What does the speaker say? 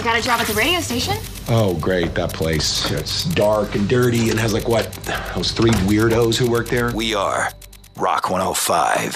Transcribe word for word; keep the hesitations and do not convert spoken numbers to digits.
Got a job at the radio station. Oh, great, that place. It's dark and dirty and has like what? Those three weirdos who work there? We are Rock one oh five.